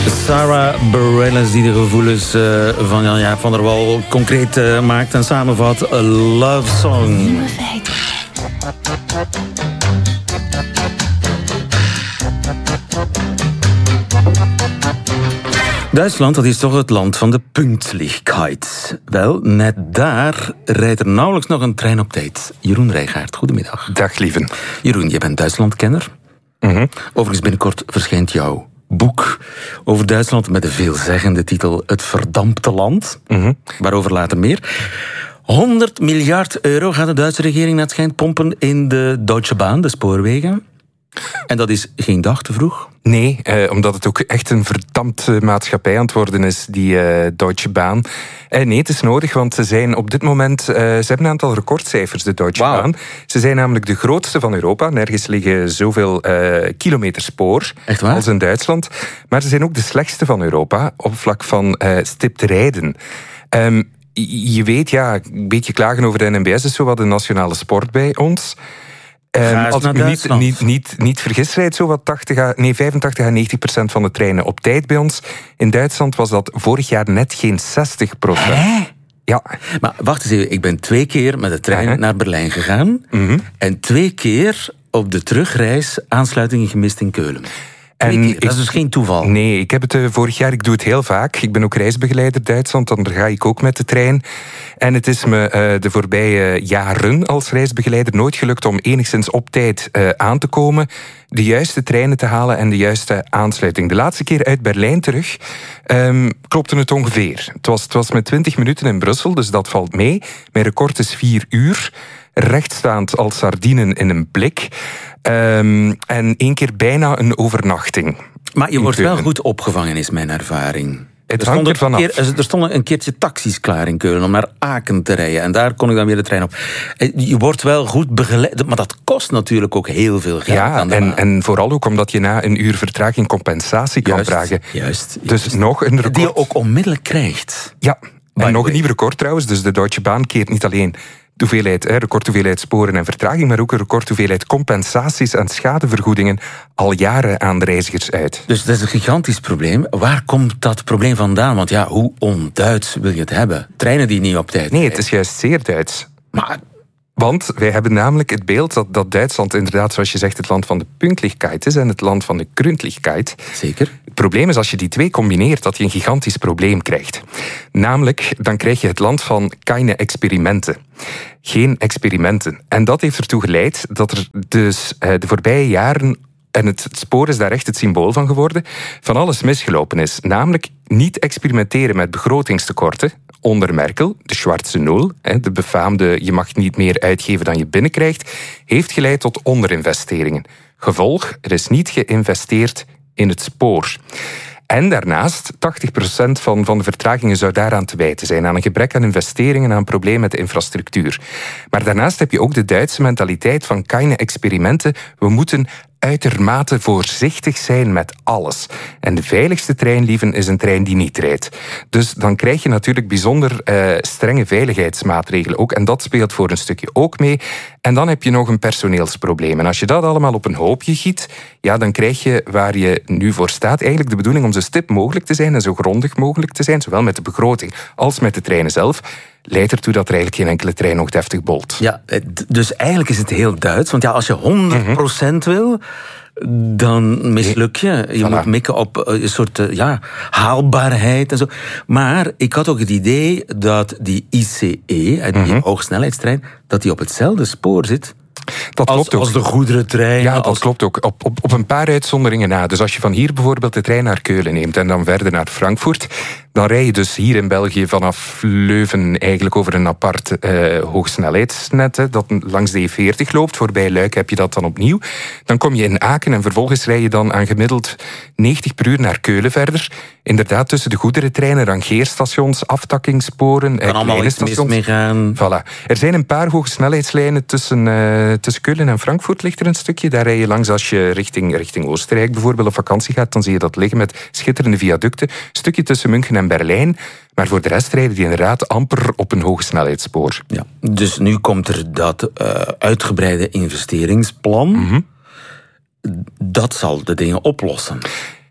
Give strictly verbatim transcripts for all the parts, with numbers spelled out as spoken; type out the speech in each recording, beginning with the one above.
Sarah Bareilles die de gevoelens uh, van Jan-Jaap van der Wal concreet uh, maakt en samenvat. A Love Song. Nieuwe feiten. Duitsland, dat is toch het land van de punktlichkeit. Wel, net daar rijdt er nauwelijks nog een trein op tijd. Jeroen Rijgaard, goedemiddag. Dag, lieve. Jeroen, jij bent Duitslandkenner. Mm-hmm. Overigens, binnenkort verschijnt jouw boek over Duitsland met de veelzeggende titel Het Verdampte Land. Mm-hmm. Waarover later meer. honderd miljard euro gaat de Duitse regering naar het schijnt pompen in de Deutsche Bahn, de spoorwegen. En dat is geen dag te vroeg? Nee, eh, omdat het ook echt een verdampte maatschappij aan het worden is, die eh, Deutsche Bahn. Eh, nee, het is nodig, want ze zijn op dit moment... Uh, ze hebben een aantal recordcijfers, de Deutsche wow. Bahn. Ze zijn namelijk de grootste van Europa. Nergens liggen zoveel uh, kilometer spoor als in Duitsland. Maar ze zijn ook de slechtste van Europa op vlak van uh, stipt rijden. Um, je weet, ja, een beetje klagen over de N M B S is zo wat een nationale sport bij ons. Um, als ik me niet, niet, niet, niet vergis, rijdt zo wat tachtig à, nee, vijfentachtig à negentig procent van de treinen op tijd bij ons. In Duitsland was dat vorig jaar net geen zestig procent. Hè? Ja. Maar wacht eens even, ik ben twee keer met de trein uh-huh. naar Berlijn gegaan. Mm-hmm. En twee keer op de terugreis aansluitingen gemist in Keulen. En ik, dat is dus geen toeval. Nee, ik heb het uh, vorig jaar, ik doe het heel vaak. Ik ben ook reisbegeleider Duitsland, dan ga ik ook met de trein. En het is me uh, de voorbije jaren als reisbegeleider nooit gelukt om enigszins op tijd uh, aan te komen, de juiste treinen te halen en de juiste aansluiting. De laatste keer uit Berlijn terug um, klopte het ongeveer. Het was, het was met twintig minuten in Brussel, dus dat valt mee. Mijn record is vier uur. Rechtstaand als sardinen in een blik. Um, en één keer bijna een overnachting. Maar je wordt wel goed opgevangen, is mijn ervaring. Het er, hangt ervan af. Keer, er stonden een keertje taxis klaar in Keulen om naar Aken te rijden. En daar kon ik dan weer de trein op. Je wordt wel goed begeleid, maar dat kost natuurlijk ook heel veel geld. Ja, aan de en, en vooral ook omdat je na een uur vertraging compensatie kan juist, vragen. Juist. Dus juist. nog een record. Die je ook onmiddellijk krijgt. Ja, en nog een nieuw record trouwens. Dus de Deutsche Bahn keert niet alleen de hoeveelheid, record hoeveelheid sporen en vertraging, maar ook een record hoeveelheid compensaties en schadevergoedingen al jaren aan de reizigers uit. Dus dat is een gigantisch probleem. Waar komt dat probleem vandaan? Want ja, hoe onduits wil je het hebben? Treinen die niet op tijd Nee, het is juist zeer Duits. Maar... Want wij hebben namelijk het beeld dat, dat Duitsland inderdaad, zoals je zegt, het land van de punktlichkeit is en het land van de gründlichkeit. Zeker. Het probleem is als je die twee combineert, dat je een gigantisch probleem krijgt. Namelijk, dan krijg je het land van keine experimenten. Geen experimenten. En dat heeft ertoe geleid dat er dus uh, de voorbije jaren, en het, het spoor is daar echt het symbool van geworden, van alles misgelopen is. Namelijk niet experimenteren met begrotingstekorten. Onder Merkel, de Schwarze Nul, de befaamde je mag niet meer uitgeven dan je binnenkrijgt, heeft geleid tot onderinvesteringen. Gevolg, er is niet geïnvesteerd in het spoor. En daarnaast, tachtig procent van, van de vertragingen zou daaraan te wijten zijn, aan een gebrek aan investeringen, aan een probleem met de infrastructuur. Maar daarnaast heb je ook de Duitse mentaliteit van keine experimenten. We moeten uitermate voorzichtig zijn met alles. En de veiligste trein, lieven, is een trein die niet rijdt. Dus dan krijg je natuurlijk bijzonder uh, strenge veiligheidsmaatregelen ook. En dat speelt voor een stukje ook mee. En dan heb je nog een personeelsprobleem. En als je dat allemaal op een hoopje giet, ja, dan krijg je waar je nu voor staat eigenlijk de bedoeling om zo stip mogelijk te zijn en zo grondig mogelijk te zijn, zowel met de begroting als met de treinen zelf, leidt ertoe dat er eigenlijk geen enkele trein nog deftig bolt. Ja, dus eigenlijk is het heel Duits. Want ja, als je honderd procent wil, dan misluk je. Je voilà. moet mikken op een soort ja, haalbaarheid en zo. Maar ik had ook het idee dat die I C E, die mm-hmm. hoogsnelheidstrein, dat die op hetzelfde spoor zit. Dat als, klopt ook. Als de goederentrein. Ja, dat als... klopt ook. Op, op, op een paar uitzonderingen na. Dus als je van hier bijvoorbeeld de trein naar Keulen neemt en dan verder naar Frankfurt, dan rij je dus hier in België vanaf Leuven eigenlijk over een apart uh, hoogsnelheidsnet, hè, dat langs de E veertig loopt. Voorbij Luik heb je dat dan opnieuw. Dan kom je in Aken en vervolgens rij je dan aan gemiddeld negentig per uur naar Keulen verder. Inderdaad, tussen de goederentreinen, rangeerstations, aftakkingssporen, kan allemaal iets mis mee gaan. Voilà. Er zijn een paar hoogsnelheidslijnen tussen, uh, tussen Keulen en Frankfurt ligt er een stukje. Daar rij je langs als je richting, richting Oostenrijk bijvoorbeeld op vakantie gaat. Dan zie je dat liggen met schitterende viaducten. Een stukje tussen München en Berlijn. Maar voor de rest rijden die inderdaad amper op een hoogsnelheidsspoor. Ja, dus nu komt er dat uh, uitgebreide investeringsplan. Mm-hmm. Dat zal de dingen oplossen.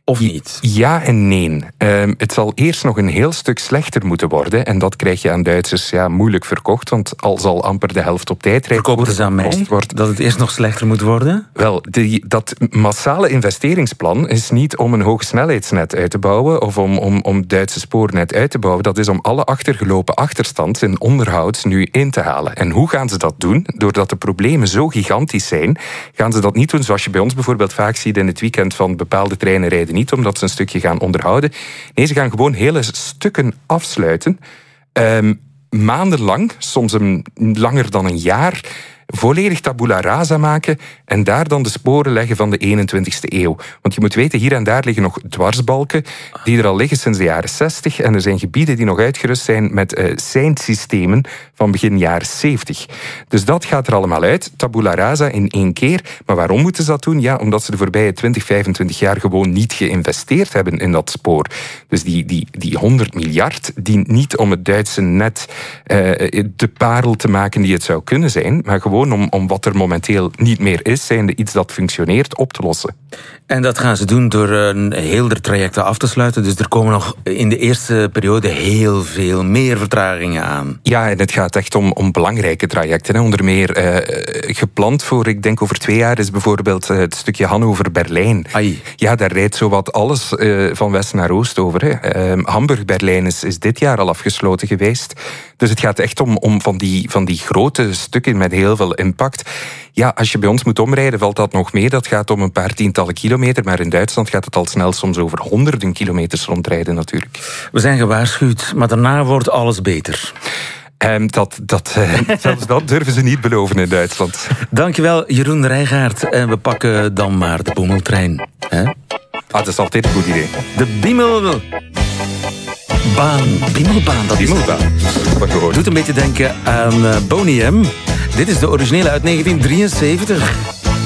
Of niet? Ja en nee. Um, het zal eerst nog een heel stuk slechter moeten worden. En dat krijg je aan Duitsers ja, moeilijk verkocht. Want al zal amper de helft op tijd rijden. Verkopen ze aan mij wordt... dat het eerst nog slechter moet worden? Wel, die, dat massale investeringsplan is niet om een hoogsnelheidsnet uit te bouwen of om, om, om Duitse spoornet uit te bouwen. Dat is om alle achtergelopen achterstand in onderhoud nu in te halen. En hoe gaan ze dat doen? Doordat de problemen zo gigantisch zijn, gaan ze dat niet doen zoals je bij ons bijvoorbeeld vaak ziet in het weekend van bepaalde treinen rijden niet, omdat ze een stukje gaan onderhouden. Nee, ze gaan gewoon hele stukken afsluiten. Um, maandenlang, soms een, langer dan een jaar, volledig tabula rasa maken en daar dan de sporen leggen van de eenentwintigste eeuw. Want je moet weten, hier en daar liggen nog dwarsbalken die er al liggen sinds de jaren zestig en er zijn gebieden die nog uitgerust zijn met uh, seinsystemen van begin jaren zeventig. Dus dat gaat er allemaal uit, tabula rasa in één keer. Maar waarom moeten ze dat doen? Ja, omdat ze de voorbije twintig, vijfentwintig jaar gewoon niet geïnvesteerd hebben in dat spoor. Dus die, die, die honderd miljard dient niet om het Duitse net uh, de parel te maken die het zou kunnen zijn, maar gewoon om, om wat er momenteel niet meer is, zijnde iets dat functioneert, op te lossen. En dat gaan ze doen door een heel der trajecten af te sluiten. Dus er komen nog in de eerste periode heel veel meer vertragingen aan. Ja, en het gaat echt om, om belangrijke trajecten. Hè. Onder meer uh, gepland voor, ik denk over twee jaar, is bijvoorbeeld uh, het stukje Hannover-Berlijn. Ai. Ja, daar rijdt zowat alles uh, van west naar oost over. Hè. Uh, Hamburg-Berlijn is, is dit jaar al afgesloten geweest. Dus het gaat echt om, om van, die, van die grote stukken met heel veel impact. Ja, als je bij ons moet omrijden, valt dat nog mee. Dat gaat om een paar tientallen kilometer, maar in Duitsland gaat het al snel soms over honderden kilometers rondrijden natuurlijk. We zijn gewaarschuwd, maar daarna wordt alles beter. Um, dat, dat, uh, zelfs dat durven ze niet beloven in Duitsland. Dankjewel, Jeroen Rijgaard. En we pakken dan maar de Bommeltrein. Hè? Ah, dat is altijd een goed idee. De Bimmelbaan. Bimmelbaan, dat Bimmelbaan. is... Doet een beetje denken aan uh, Boney M. Dit is de originele uit negentien drieënzeventig.